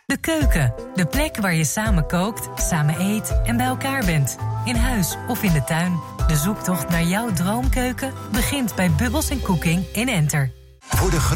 De keuken, de plek waar je samen kookt, samen eet en bij elkaar bent. In huis of in de tuin. De zoektocht naar jouw droomkeuken begint bij Bubbles & Cooking in Enter. Voor de